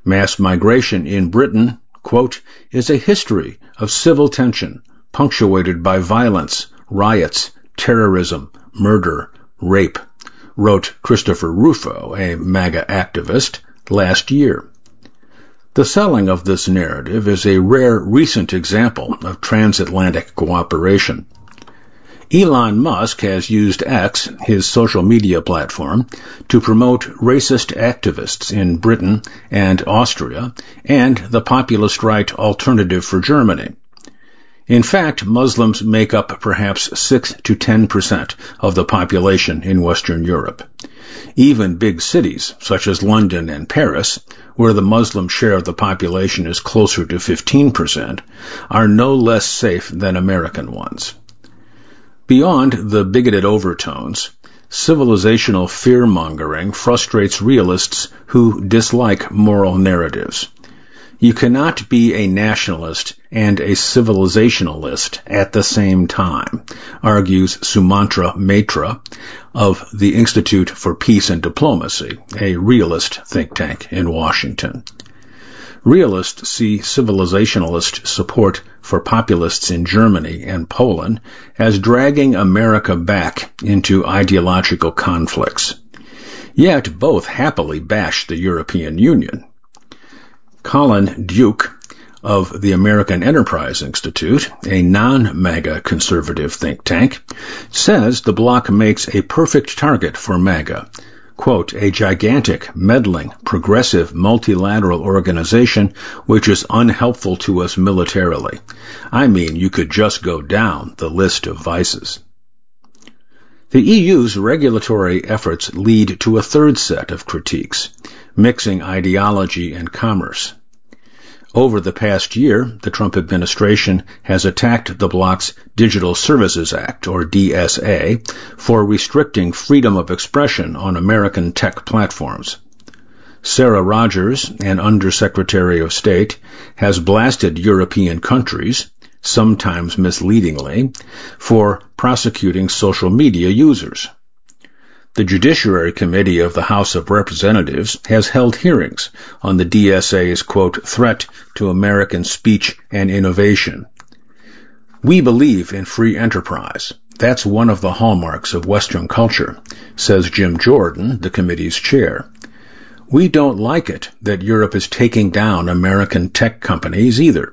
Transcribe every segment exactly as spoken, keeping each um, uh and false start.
Mass migration in Britain, quote, is a history of civil tension punctuated by violence, riots, terrorism, murder, rape, wrote Christopher Rufo, a MAGA activist, last year. The selling of this narrative is a rare recent example of transatlantic cooperation. Elon Musk has used X, his social media platform, to promote racist activists in Britain and Austria and the populist right Alternative for Germany. In fact, Muslims make up perhaps six to ten percent of the population in Western Europe. Even big cities, such as London and Paris, where the Muslim share of the population is closer to fifteen percent, are no less safe than American ones. Beyond the bigoted overtones, civilizational fear-mongering frustrates realists who dislike moral narratives. You cannot be a nationalist and a civilizationalist at the same time, argues Sumantra Mitra of the Institute for Peace and Diplomacy, a realist think tank in Washington. Realists see civilizationalist support for populists in Germany and Poland as dragging America back into ideological conflicts. Yet both happily bash the European Union. Colin Duke of the American Enterprise Institute, a non-MAGA conservative think tank, says the bloc makes a perfect target for MAGA. Quote, a gigantic, meddling, progressive, multilateral organization which is unhelpful to us militarily. I mean, you could just go down the list of vices. The E U's regulatory efforts lead to a third set of critiques, mixing ideology and commerce. Over the past year, the Trump administration has attacked the bloc's Digital Services Act, or D S A, for restricting freedom of expression on American tech platforms. Sarah Rogers, an Undersecretary of State, has blasted European countries, sometimes misleadingly, for prosecuting social media users. The Judiciary Committee of the House of Representatives has held hearings on the D S A's, quote, threat to American speech and innovation. We believe in free enterprise. That's one of the hallmarks of Western culture, says Jim Jordan, the committee's chair. We don't like it that Europe is taking down American tech companies either.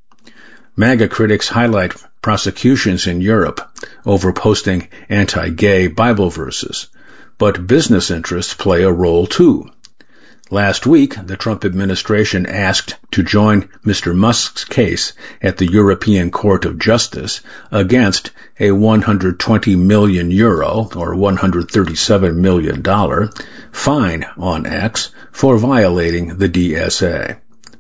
MAGA critics highlight prosecutions in Europe over posting anti-gay Bible verses, but business interests play a role too. Last week, the Trump administration asked to join Mister Musk's case at the European Court of Justice against a one hundred twenty million euro, or one hundred thirty-seven million dollars, fine on X for violating the D S A.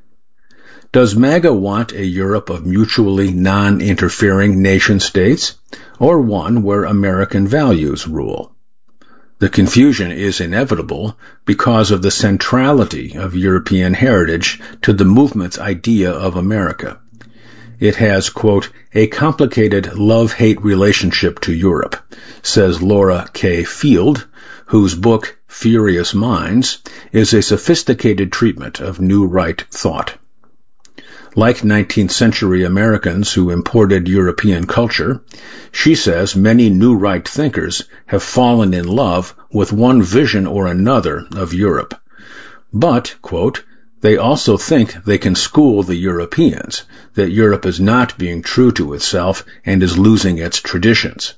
Does MAGA want a Europe of mutually non-interfering nation-states, or one where American values rule? The confusion is inevitable because of the centrality of European heritage to the movement's idea of America. It has, quote, a complicated love-hate relationship to Europe, says Laura K. Field, whose book, Furious Minds, is a sophisticated treatment of New Right thought. Like nineteenth century Americans who imported European culture, she says many New Right thinkers have fallen in love with one vision or another of Europe. But, quote, they also think they can school the Europeans, that Europe is not being true to itself and is losing its traditions.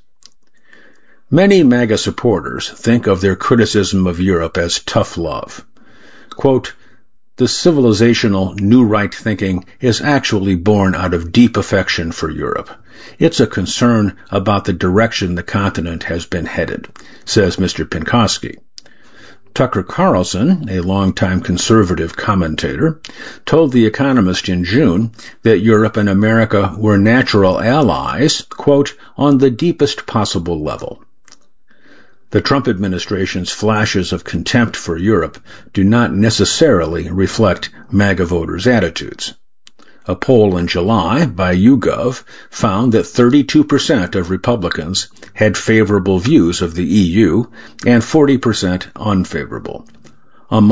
Many MAGA supporters think of their criticism of Europe as tough love. Quote, the civilizational New Right thinking is actually born out of deep affection for Europe. It's a concern about the direction the continent has been headed, says Mister Pinkowski. Tucker Carlson, a longtime conservative commentator, told The Economist in June that Europe and America were natural allies, quote, on the deepest possible level. The Trump administration's flashes of contempt for Europe do not necessarily reflect MAGA voters' attitudes. A poll in July by YouGov found that thirty-two percent of Republicans had favorable views of the E U and forty percent unfavorable. Among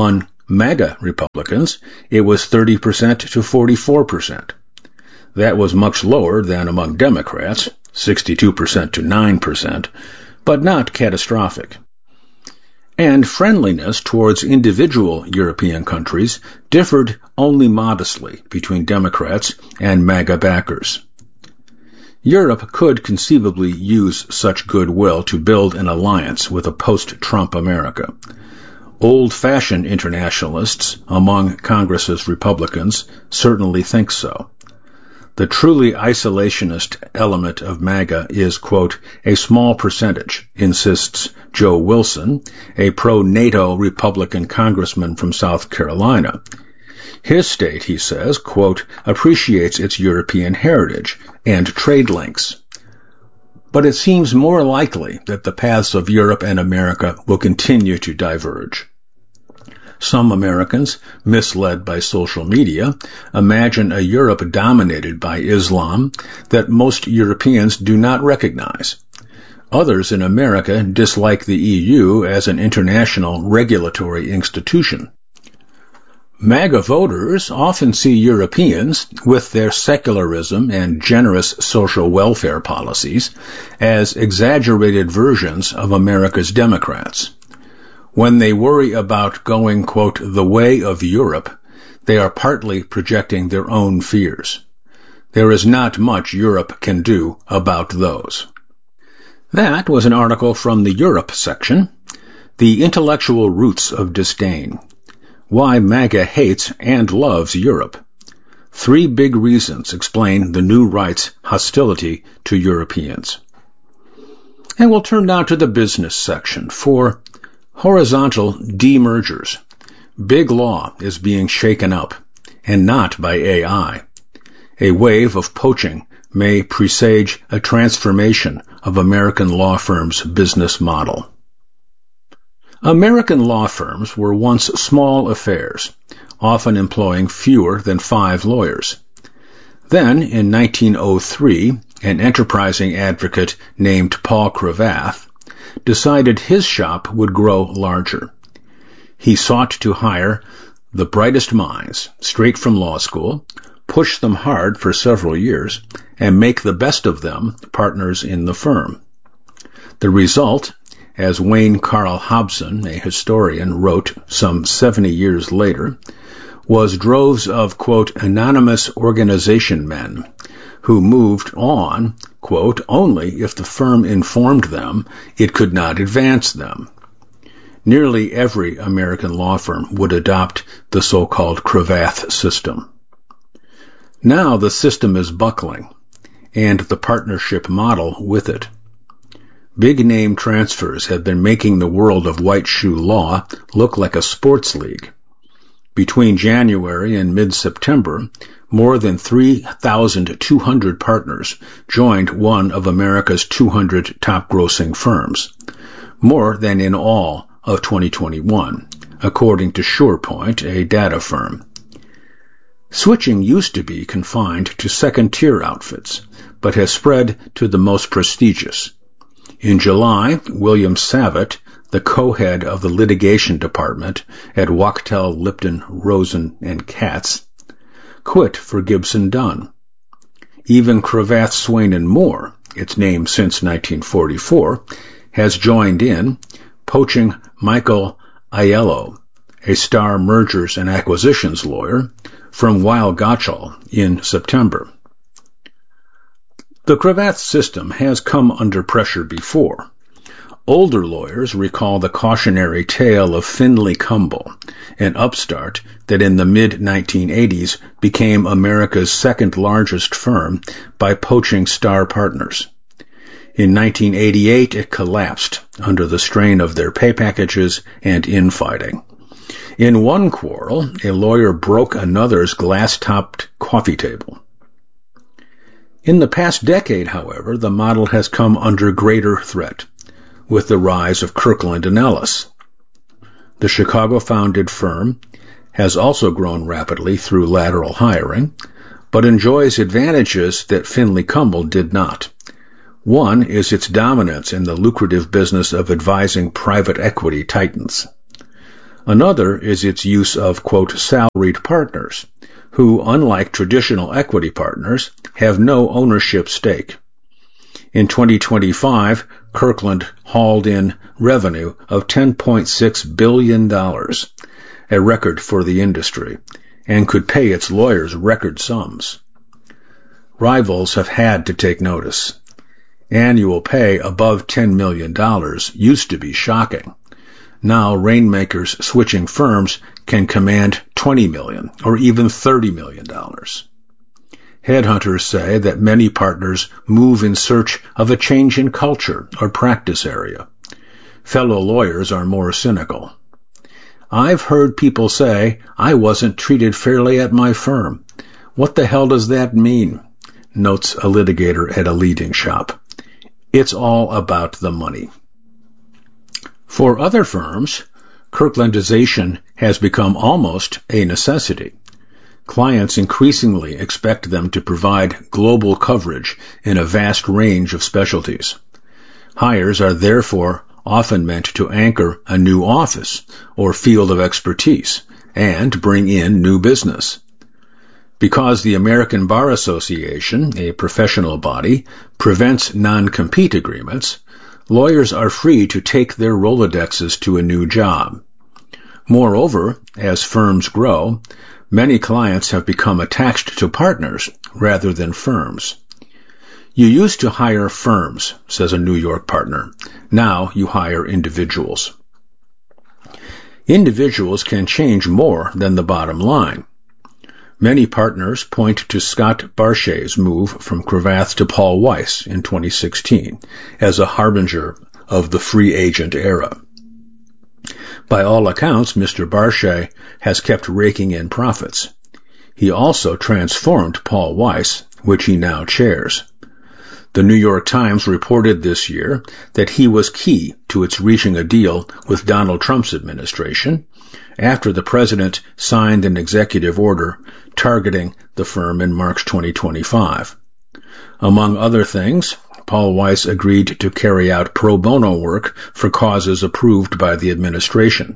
MAGA Republicans, it was thirty percent to forty-four percent. That was much lower than among Democrats, sixty-two percent to nine percent, but not catastrophic. And friendliness towards individual European countries differed only modestly between Democrats and MAGA backers. Europe could conceivably use such goodwill to build an alliance with a post-Trump America. Old-fashioned internationalists among Congress's Republicans certainly think so. The truly isolationist element of MAGA is, quote, a small percentage, insists Joe Wilson, a pro-NATO Republican congressman from South Carolina. His state, he says, quote, appreciates its European heritage and trade links. But it seems more likely that the paths of Europe and America will continue to diverge. Some Americans, misled by social media, imagine a Europe dominated by Islam that most Europeans do not recognize. Others in America dislike the E U as an international regulatory institution. MAGA voters often see Europeans, with their secularism and generous social welfare policies, as exaggerated versions of America's Democrats. When they worry about going, quote, the way of Europe, they are partly projecting their own fears. There is not much Europe can do about those. That was an article from the Europe section, The Intellectual Roots of Disdain. Why MAGA hates and loves Europe. Three big reasons explain the new right's hostility to Europeans. And we'll turn now to the business section for horizontal demergers. Big law is being shaken up, and not by A I. A wave of poaching may presage a transformation of American law firms' business model. American law firms were once small affairs, often employing fewer than five lawyers. Then, in nineteen oh three, an enterprising advocate named Paul Cravath decided his shop would grow larger. He sought to hire the brightest minds, straight from law school, push them hard for several years, and make the best of them partners in the firm. The result, as Wayne Carl Hobson, a historian, wrote some seventy years later, was droves of, quote, anonymous organization men who moved on, quote, only if the firm informed them it could not advance them. Nearly every American law firm would adopt the so-called Cravath system. Now the system is buckling, and the partnership model with it. Big-name transfers have been making the world of white-shoe law look like a sports league. Between January and mid-September, more than three thousand two hundred partners joined one of America's two hundred top-grossing firms, more than in all of twenty twenty-one, according to SurePoint, a data firm. Switching used to be confined to second-tier outfits, but has spread to the most prestigious. In July, William Savitt, the co-head of the litigation department at Wachtell, Lipton, Rosen and Katz, quit for Gibson Dunn. Even Cravath, Swaine and Moore, its name since nineteen forty-four, has joined in, poaching Michael Aiello, a star mergers and acquisitions lawyer, from Weil Gotshal in September. The Cravath system has come under pressure before. Older lawyers recall the cautionary tale of Finley Kumble, an upstart that in the mid nineteen eighties became America's second largest firm by poaching star partners. In nineteen eighty-eight, it collapsed under the strain of their pay packages and infighting. In one quarrel, a lawyer broke another's glass-topped coffee table. In the past decade, however, the model has come under greater threat, with the rise of Kirkland and Ellis. The Chicago-founded firm has also grown rapidly through lateral hiring, but enjoys advantages that Finley Kumble did not. One is its dominance in the lucrative business of advising private equity titans. Another is its use of, quote, salaried partners, who, unlike traditional equity partners, have no ownership stake. In twenty twenty-five, Kirkland hauled in revenue of ten point six billion dollars, a record for the industry, and could pay its lawyers record sums. Rivals have had to take notice. Annual pay above ten million dollars used to be shocking. Now rainmakers switching firms can command twenty million dollars or even thirty million dollars. Headhunters say that many partners move in search of a change in culture or practice area. Fellow lawyers are more cynical. I've heard people say, I wasn't treated fairly at my firm. What the hell does that mean? Notes a litigator at a leading shop. It's all about the money. For other firms, Kirklandization has become almost a necessity. Clients increasingly expect them to provide global coverage in a vast range of specialties. Hires are therefore often meant to anchor a new office or field of expertise and bring in new business. Because the American Bar Association, a professional body, prevents non-compete agreements, lawyers are free to take their Rolodexes to a new job. Moreover, as firms grow, many clients have become attached to partners rather than firms. You used to hire firms, says a New York partner. Now you hire individuals. Individuals can change more than the bottom line. Many partners point to Scott Barchet's move from Cravath to Paul Weiss in twenty sixteen as a harbinger of the free agent era. By all accounts, Mister Barchet has kept raking in profits. He also transformed Paul Weiss, which he now chairs. The New York Times reported this year that he was key to its reaching a deal with Donald Trump's administration after the president signed an executive order targeting the firm in March twenty twenty-five. Among other things, Paul Weiss agreed to carry out pro bono work for causes approved by the administration.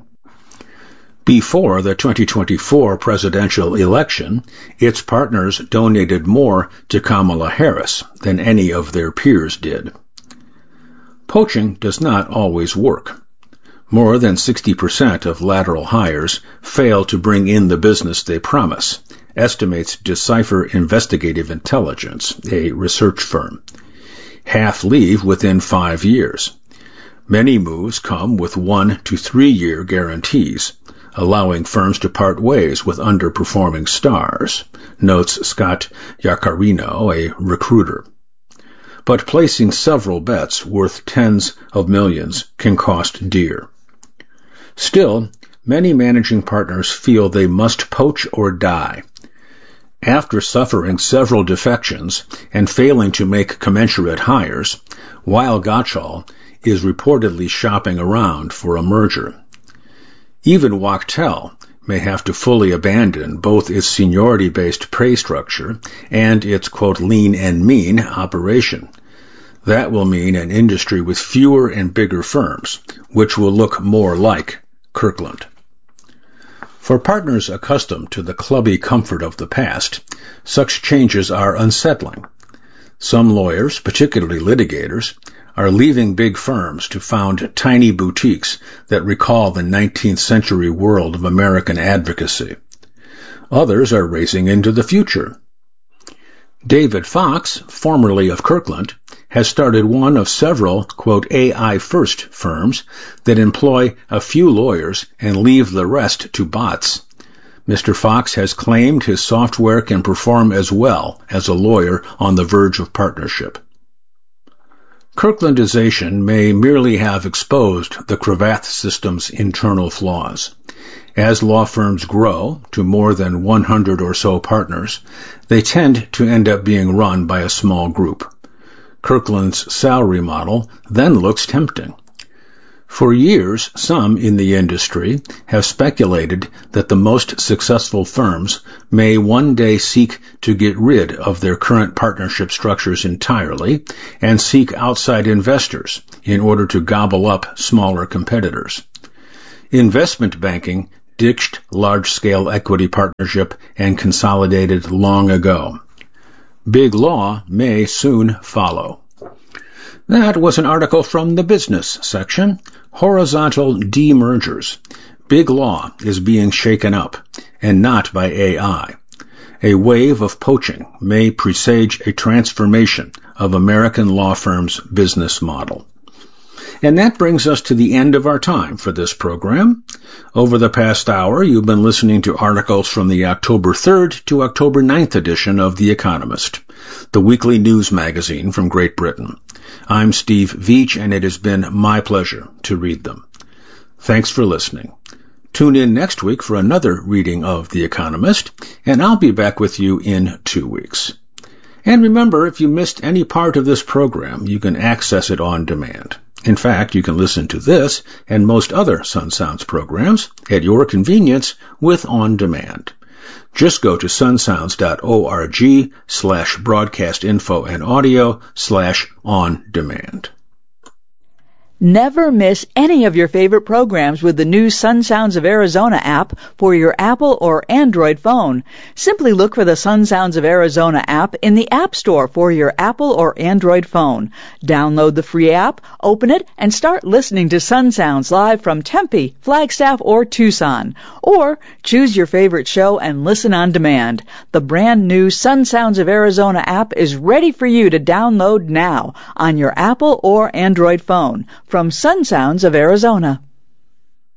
Before the twenty twenty-four presidential election, its partners donated more to Kamala Harris than any of their peers did. Poaching does not always work. More than sixty percent of lateral hires fail to bring in the business they promise, estimates Decipher Investigative Intelligence, a research firm. Half leave within five years. Many moves come with one to three year guarantees, allowing firms to part ways with underperforming stars, notes Scott Iaccarino, a recruiter. But placing several bets worth tens of millions can cost dear. Still, many managing partners feel they must poach or die. After suffering several defections and failing to make commensurate hires, Weil Gotshal is reportedly shopping around for a merger. Even Wachtell may have to fully abandon both its seniority-based pay structure and its, quote, lean and mean operation. That will mean an industry with fewer and bigger firms, which will look more like Kirkland. For partners accustomed to the clubby comfort of the past, such changes are unsettling. Some lawyers, particularly litigators, are leaving big firms to found tiny boutiques that recall the nineteenth century world of American advocacy. Others are racing into the future. David Fox, formerly of Kirkland, has started one of several, quote, A I-first firms that employ a few lawyers and leave the rest to bots. Mister Fox has claimed his software can perform as well as a lawyer on the verge of partnership. Kirklandization may merely have exposed the Cravath system's internal flaws. As law firms grow to more than one hundred or so partners, they tend to end up being run by a small group. Kirkland's salary model then looks tempting. For years, some in the industry have speculated that the most successful firms may one day seek to get rid of their current partnership structures entirely and seek outside investors in order to gobble up smaller competitors. Investment banking ditched large-scale equity partnership and consolidated long ago. Big law may soon follow. That was an article from the business section. Horizontal demergers. Big law is being shaken up, and not by A I. A wave of poaching may presage a transformation of American law firms' business model. And that brings us to the end of our time for this program. Over the past hour, you've been listening to articles from the October third to October ninth edition of The Economist, the weekly news magazine from Great Britain. I'm Steve Veach, and it has been my pleasure to read them. Thanks for listening. Tune in next week for another reading of The Economist, and I'll be back with you in two weeks. And remember, if you missed any part of this program, you can access it on demand. In fact, you can listen to this and most other Sun Sounds programs at your convenience with On Demand. Just go to sunsounds.org slash broadcast info and audio slash on demand. Never miss any of your favorite programs with the new Sun Sounds of Arizona app for your Apple or Android phone. Simply look for the Sun Sounds of Arizona app in the App Store for your Apple or Android phone. Download the free app, open it, and start listening to Sun Sounds live from Tempe, Flagstaff, or Tucson. Or choose your favorite show and listen on demand. The brand new Sun Sounds of Arizona app is ready for you to download now on your Apple or Android phone. From Sun Sounds of Arizona.